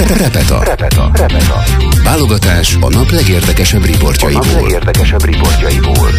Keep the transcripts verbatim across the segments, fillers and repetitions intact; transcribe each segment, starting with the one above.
Repeta. Repeta. Repeta. Válogatás a nap legérdekesebb riportjaiból. A nap legérdekesebb riportjaiból.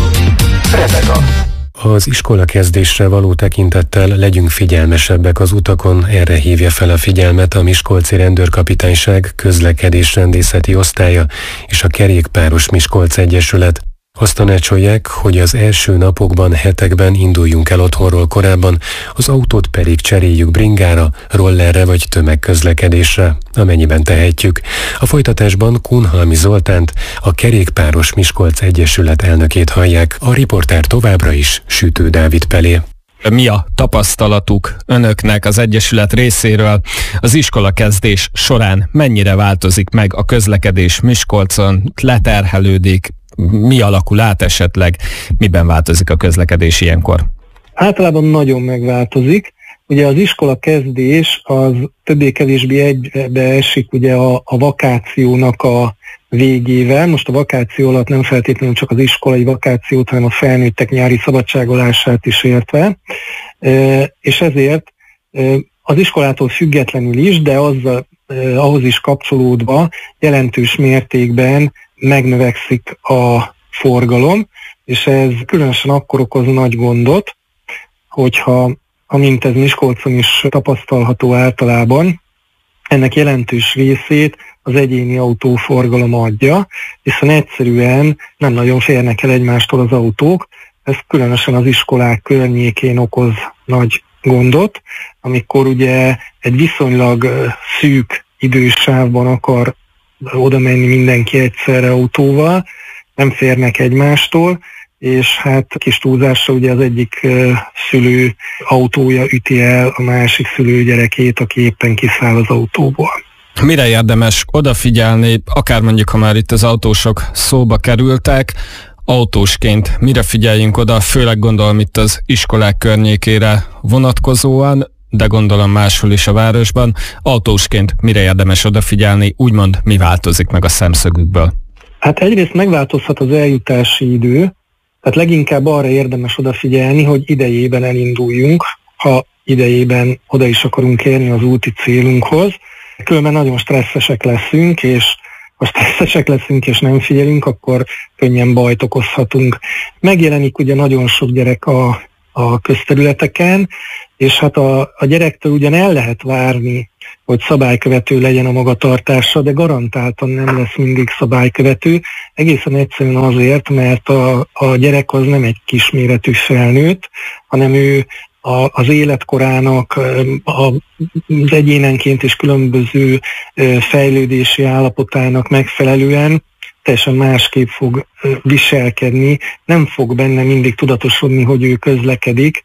Repeta. Az iskola kezdésre való tekintettel legyünk figyelmesebbek az utakon, erre hívja fel a figyelmet a Miskolci Rendőrkapitányság közlekedésrendészeti osztálya és a Kerékpáros Miskolc Egyesület. Azt tanácsolják, hogy az első napokban, hetekben induljunk el otthonról korábban, az autót pedig cseréljük bringára, rollerre vagy tömegközlekedésre, amennyiben tehetjük. A folytatásban Kunhalmi Zoltánt, a Kerékpáros Miskolc Egyesület elnökét hallják, a riporter továbbra is Sütő Dávid Pelé. Mi a tapasztalatuk önöknek az Egyesület részéről? Az iskolakezdés során mennyire változik meg a közlekedés Miskolcon, leterhelődik, mi alakul át esetleg, miben változik a közlekedés ilyenkor? Általában nagyon megváltozik. Ugye az iskola kezdés az többé-kevésbé egybe esik ugye a, a vakációnak a végével. Most a vakáció alatt nem feltétlenül csak az iskolai vakációt, hanem a felnőttek nyári szabadságolását is értve. E, és ezért e, az iskolától függetlenül is, de azzal, e, ahhoz is kapcsolódva jelentős mértékben megnövekszik a forgalom, és ez különösen akkor okoz nagy gondot, hogyha, amint ez Miskolcon is tapasztalható általában, ennek jelentős részét az egyéni autóforgalom adja, hiszen egyszerűen nem nagyon férnek el egymástól az autók, ez különösen az iskolák környékén okoz nagy gondot, amikor ugye egy viszonylag szűk idősávban akar oda menni mindenki egyszerre autóval, nem férnek egymástól, és hát kis túlzásra ugye az egyik uh, szülő autója üti el a másik szülő gyerekét, aki éppen kiszáll az autóból. Mire érdemes odafigyelni, akár mondjuk, ha már itt az autósok szóba kerültek, autósként mire figyeljünk oda, főleg gondolom itt az iskolák környékére vonatkozóan, de gondolom máshol is a városban. Autósként mire érdemes odafigyelni, úgymond mi változik meg a szemszögükből? Hát egyrészt megváltozhat az eljutási idő, tehát leginkább arra érdemes odafigyelni, hogy idejében elinduljunk, ha idejében oda is akarunk érni az úti célunkhoz. Különben nagyon stresszesek leszünk, és ha stresszesek leszünk és nem figyelünk, akkor könnyen bajt okozhatunk. Megjelenik ugye nagyon sok gyerek a, a közterületeken, és hát a, a gyerektől ugyan el lehet várni, hogy szabálykövető legyen a magatartása, de garantáltan nem lesz mindig szabálykövető. Egészen egyszerűen azért, mert a, a gyerek az nem egy kisméretű felnőtt, hanem ő a, az életkorának, a, az egyénenként és különböző fejlődési állapotának megfelelően teljesen másképp fog viselkedni, nem fog benne mindig tudatosodni, hogy ő közlekedik,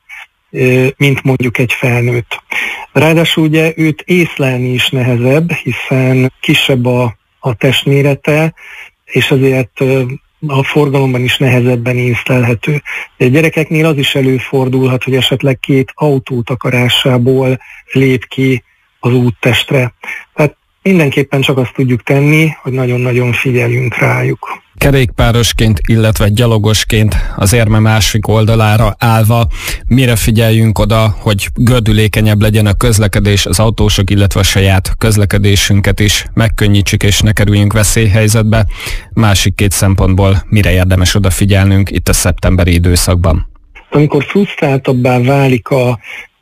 mint mondjuk egy felnőtt. Ráadásul ugye őt észlelni is nehezebb, hiszen kisebb a, a testmérete, és azért a forgalomban is nehezebben észlelhető. A gyerekeknél az is előfordulhat, hogy esetleg két autó takarásából lép ki az úttestre. Tehát mindenképpen csak azt tudjuk tenni, hogy nagyon-nagyon figyeljünk rájuk. Kerékpárosként, illetve gyalogosként az érme másik oldalára állva, mire figyeljünk oda, hogy gördülékenyebb legyen a közlekedés, az autósok, illetve a saját közlekedésünket is megkönnyítsük és ne kerüljünk veszélyhelyzetbe. Másik két szempontból mire érdemes odafigyelnünk itt a szeptemberi időszakban? Amikor frusztráltabbá válik a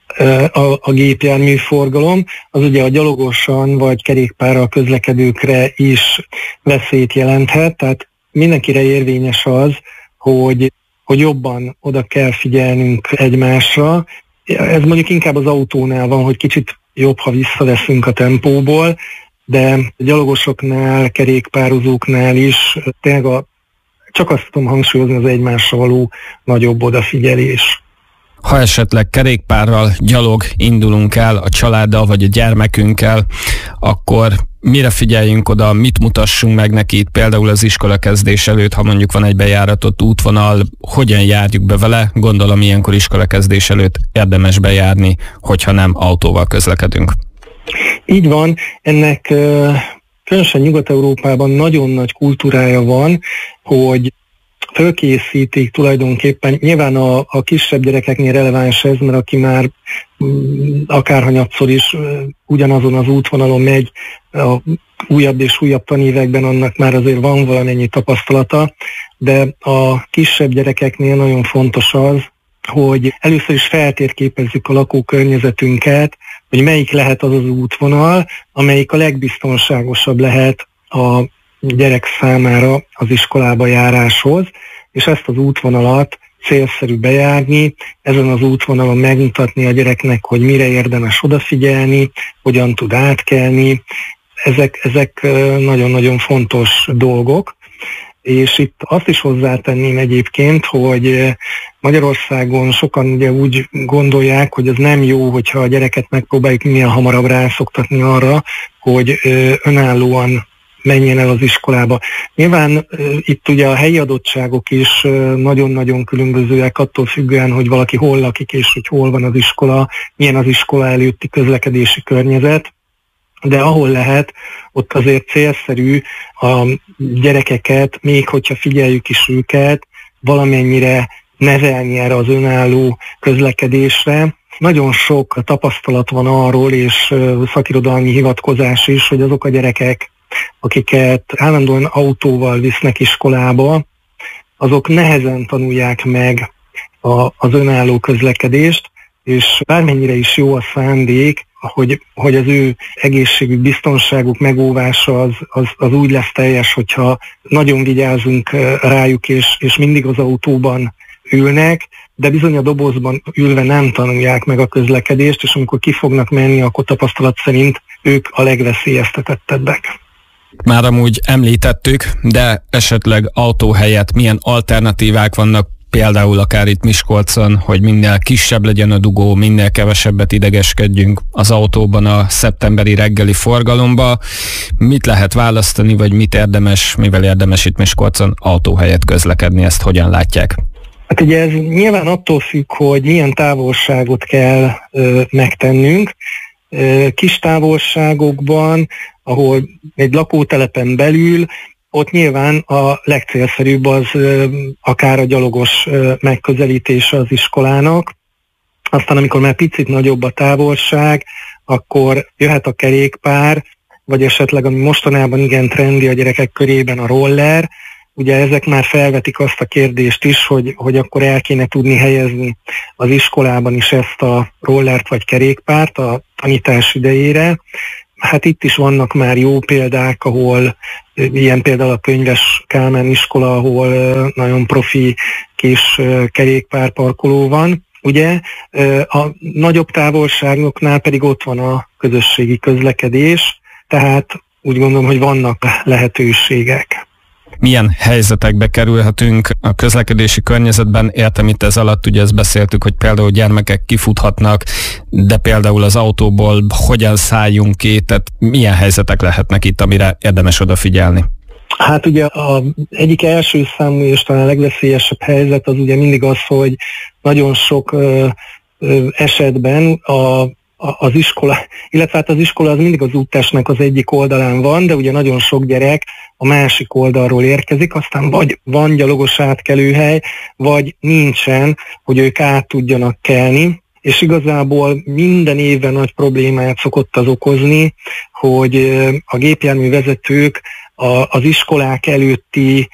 A, a gépjárműforgalom, az ugye a gyalogosan vagy kerékpárral közlekedőkre is veszélyt jelenthet, tehát mindenkire érvényes az, hogy, hogy jobban oda kell figyelnünk egymásra. Ez mondjuk inkább az autónál van, hogy kicsit jobb, ha visszaveszünk a tempóból, de gyalogosoknál, kerékpározóknál is tényleg a, csak azt tudom hangsúlyozni, az egymásra való nagyobb odafigyelés. Ha esetleg kerékpárral, gyalog indulunk el a családdal vagy a gyermekünkkel, akkor mire figyeljünk oda, mit mutassunk meg neki itt például az iskolakezdés előtt, ha mondjuk van egy bejáratott útvonal, hogyan járjuk be vele? Gondolom ilyenkor iskolakezdés előtt érdemes bejárni, hogyha nem autóval közlekedünk. Így van, ennek különösen Nyugat-Európában nagyon nagy kultúrája van, hogy fölkészítik tulajdonképpen, nyilván a, a kisebb gyerekeknél releváns ez, mert aki már akárhanyatszor is ugyanazon az útvonalon megy a újabb és újabb tanévekben, annak már azért van valamennyi tapasztalata, de a kisebb gyerekeknél nagyon fontos az, hogy először is feltérképezzük a lakókörnyezetünket, hogy melyik lehet az az útvonal, amelyik a legbiztonságosabb lehet a gyerek számára az iskolába járáshoz, és ezt az útvonalat célszerű bejárni, ezen az útvonalon megmutatni a gyereknek, hogy mire érdemes odafigyelni, hogyan tud átkelni. Ezek, ezek nagyon-nagyon fontos dolgok, és itt azt is hozzátenném egyébként, hogy Magyarországon sokan ugye úgy gondolják, hogy ez nem jó, hogyha a gyereket megpróbáljuk minél hamarabb rászoktatni arra, hogy önállóan menjen el az iskolába. Nyilván itt ugye a helyi adottságok is nagyon-nagyon különbözőek attól függően, hogy valaki hol lakik és hogy hol van az iskola, milyen az iskola előtti közlekedési környezet, de ahol lehet, ott azért célszerű a gyerekeket, még hogyha figyeljük is őket, valamennyire nevelni erre az önálló közlekedésre. Nagyon sok tapasztalat van arról, és szakirodalmi hivatkozás is, hogy azok a gyerekek, akiket állandóan autóval visznek iskolába, azok nehezen tanulják meg a, az önálló közlekedést, és bármennyire is jó a szándék, hogy, hogy az ő egészségük, biztonságuk megóvása az, az, az úgy lesz teljes, hogyha nagyon vigyázunk rájuk, és, és mindig az autóban ülnek, de bizony a dobozban ülve nem tanulják meg a közlekedést, és amikor ki fognak menni, akkor tapasztalat szerint ők a legveszélyeztetettebbek. Már amúgy említettük, de esetleg autó helyett milyen alternatívák vannak, például akár itt Miskolcon, hogy minél kisebb legyen a dugó, minél kevesebbet idegeskedjünk az autóban a szeptemberi reggeli forgalomba. Mit lehet választani, vagy mit érdemes, mivel érdemes itt Miskolcon autó helyett közlekedni, ezt hogyan látják? Hát ugye ez nyilván attól függ, hogy milyen távolságot kell ö, megtennünk. Ö, kis távolságokban, ahol egy lakótelepen belül, ott nyilván a legcélszerűbb az ö, akár a gyalogos ö, megközelítése az iskolának. Aztán amikor már picit nagyobb a távolság, akkor jöhet a kerékpár, vagy esetleg ami mostanában igen trendi a gyerekek körében a roller. Ugye ezek már felvetik azt a kérdést is, hogy, hogy akkor el kéne tudni helyezni az iskolában is ezt a rollert vagy kerékpárt a tanítás idejére. Hát itt is vannak már jó példák, ahol ilyen például a Könyves Kálmán iskola, ahol nagyon profi kis kerékpárparkoló van. Ugye a nagyobb távolságoknál pedig ott van a közösségi közlekedés, tehát úgy gondolom, hogy vannak lehetőségek. Milyen helyzetekbe kerülhetünk a közlekedési környezetben? Értem itt ez alatt, ugye ezt beszéltük, hogy például gyermekek kifuthatnak, de például az autóból hogyan szálljunk ki, tehát milyen helyzetek lehetnek itt, amire érdemes odafigyelni? Hát ugye az egyik első számú és talán a legveszélyesebb helyzet az ugye mindig az, hogy nagyon sok ö, ö, esetben a az iskola, illetve hát az iskola az mindig az úttestnek az egyik oldalán van, de ugye nagyon sok gyerek a másik oldalról érkezik, aztán vagy van gyalogos átkelőhely, vagy nincsen, hogy ők át tudjanak kelni, és igazából minden évben nagy problémát szokott az okozni, hogy a gépjárművezetők az iskolák előtti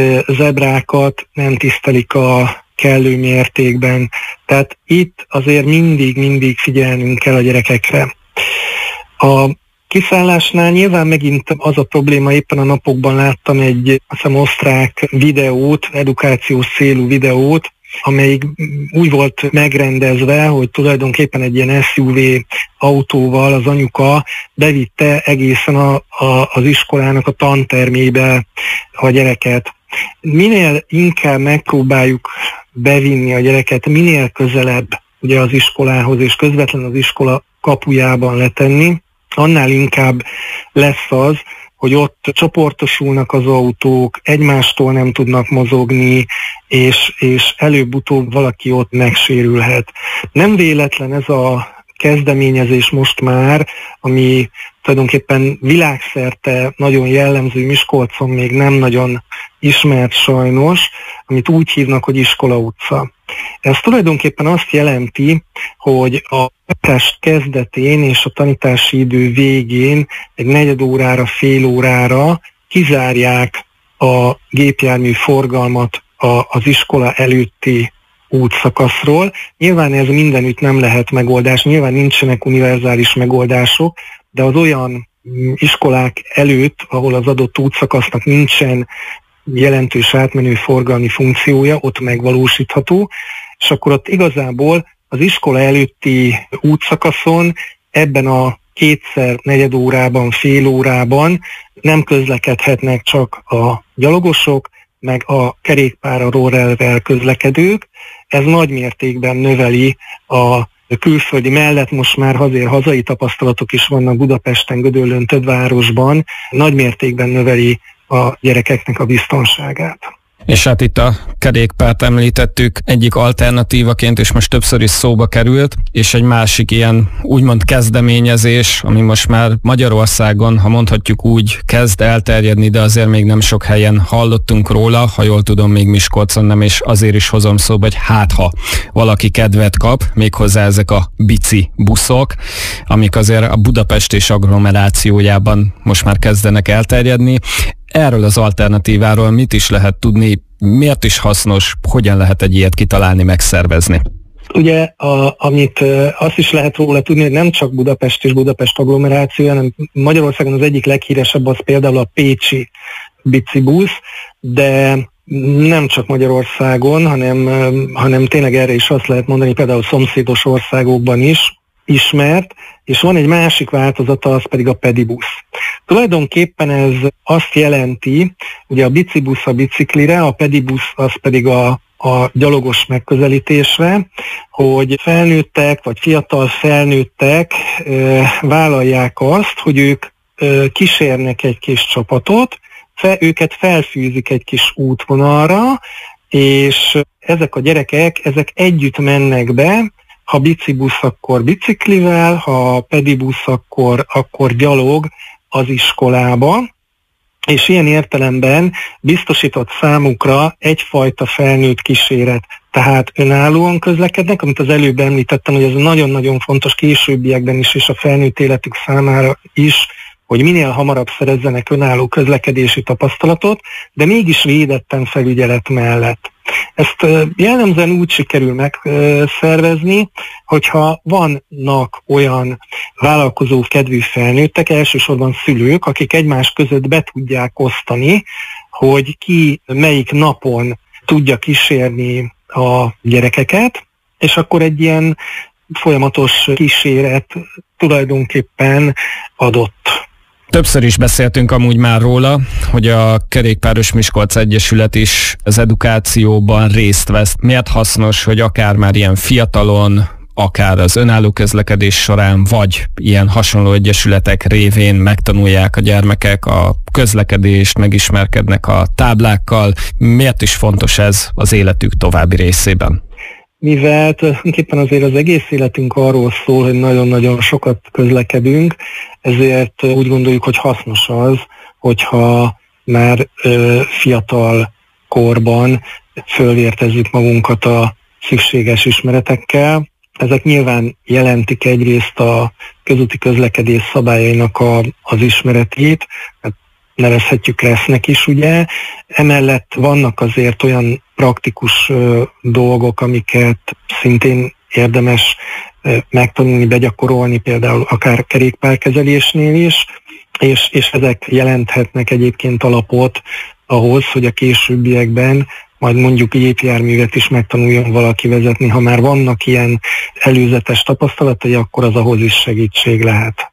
zebrákat nem tisztelik a kellő mértékben. Tehát itt azért mindig-mindig figyelnünk kell a gyerekekre. A kiszállásnál nyilván megint az a probléma, éppen a napokban láttam egy, azt hiszem, osztrák videót, edukációs célú videót, amelyik úgy volt megrendezve, hogy tulajdonképpen egy ilyen es u vé autóval az anyuka bevitte egészen a, a, az iskolának a tantermébe a gyereket. Minél inkább megpróbáljuk bevinni a gyereket, minél közelebb ugye az iskolához, és közvetlenül az iskola kapujában letenni, annál inkább lesz az, hogy ott csoportosulnak az autók, egymástól nem tudnak mozogni, és, és előbb-utóbb valaki ott megsérülhet. Nem véletlen ez a kezdeményezés most már, ami tulajdonképpen világszerte nagyon jellemző, Miskolcon még nem nagyon ismert sajnos, amit úgy hívnak, hogy iskola utca. Ez tulajdonképpen azt jelenti, hogy a tanítás kezdetén és a tanítási idő végén egy negyed órára, fél órára kizárják a gépjármű forgalmat az iskola előtti útszakaszról. Nyilván ez mindenütt nem lehet megoldás, nyilván nincsenek univerzális megoldások, de az olyan iskolák előtt, ahol az adott útszakasznak nincsen jelentős átmenő forgalmi funkciója, ott megvalósítható, és akkor ott igazából az iskola előtti útszakaszon ebben a kétszer negyed órában, fél órában nem közlekedhetnek csak a gyalogosok, meg a kerékpár, a rollerrel közlekedők. Ez nagy mértékben növeli a külföldi mellett, most már azért hazai tapasztalatok is vannak Budapesten, Gödöllőn, több városban, nagy mértékben növeli a gyerekeknek a biztonságát. És hát itt a kerékpárt említettük egyik alternatívaként, és most többször is szóba került, és egy másik ilyen úgymond kezdeményezés, ami most már Magyarországon, ha mondhatjuk úgy, kezd elterjedni, de azért még nem sok helyen hallottunk róla, ha jól tudom, még Miskolcon nem, és azért is hozom szóba, hogy hát ha valaki kedvet kap, méghozzá ezek a bici buszok, amik azért a Budapest és agglomerációjában most már kezdenek elterjedni. Erről az alternatíváról mit is lehet tudni, miért is hasznos, hogyan lehet egy ilyet kitalálni, megszervezni? Ugye, a, amit azt is lehet róla tudni, hogy nem csak Budapest és Budapest agglomeráció, hanem Magyarországon az egyik leghíresebb az például a pécsi bicibusz, de nem csak Magyarországon, hanem, hanem tényleg erre is azt lehet mondani, például szomszédos országokban is ismert, és van egy másik változata, az pedig a pedibusz. Tulajdonképpen ez azt jelenti, ugye a bicibusz a biciklire, a pedibusz az pedig a, a gyalogos megközelítésre, hogy felnőttek, vagy fiatal felnőttek e, vállalják azt, hogy ők e, kísérnek egy kis csapatot, fe, őket felfűzik egy kis útvonalra, és ezek a gyerekek, ezek együtt mennek be, ha bicibusz, akkor biciklivel, ha pedibusz, akkor, akkor gyalog az iskolába, és ilyen értelemben biztosított számukra egyfajta felnőtt kíséret. Tehát önállóan közlekednek, amit az előbb említettem, hogy ez nagyon-nagyon fontos későbbiekben is, és a felnőtt életük számára is, hogy minél hamarabb szerezzenek önálló közlekedési tapasztalatot, de mégis védetten felügyelet mellett. Ezt jellemzően úgy sikerül megszervezni, hogyha vannak olyan vállalkozó kedvű felnőttek, elsősorban szülők, akik egymás között be tudják osztani, hogy ki melyik napon tudja kísérni a gyerekeket, és akkor egy ilyen folyamatos kíséret tulajdonképpen adott. Többször is beszéltünk amúgy már róla, hogy a Kerékpáros Miskolc Egyesület is az edukációban részt vesz. Miért hasznos, hogy akár már ilyen fiatalon, akár az önálló közlekedés során, vagy ilyen hasonló egyesületek révén megtanulják a gyermekek a közlekedést, megismerkednek a táblákkal. Miért is fontos ez az életük további részében? Mivel tulajdonképpen azért az egész életünk arról szól, hogy nagyon-nagyon sokat közlekedünk, ezért úgy gondoljuk, hogy hasznos az, hogyha már ö, fiatal korban fölvértezzük magunkat a szükséges ismeretekkel. Ezek nyilván jelentik egyrészt a közúti közlekedés szabályainak a, az ismeretét, nevezhetjük lesznek is, ugye. Emellett vannak azért olyan praktikus ö, dolgok, amiket szintén érdemes ö, megtanulni, begyakorolni, például akár kerékpárkezelésnél is, és, és ezek jelenthetnek egyébként alapot ahhoz, hogy a későbbiekben majd mondjuk gépjárművet is megtanuljon valaki vezetni. Ha már vannak ilyen előzetes tapasztalatai, akkor az ahhoz is segítség lehet.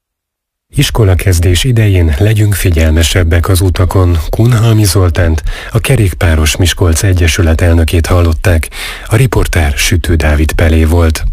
Iskolakezdés idején legyünk figyelmesebbek az utakon. Kunhalmi Zoltánt, a Kerékpáros Miskolc Egyesület elnökét hallották. A riportár Sütő Dávid Pelé volt.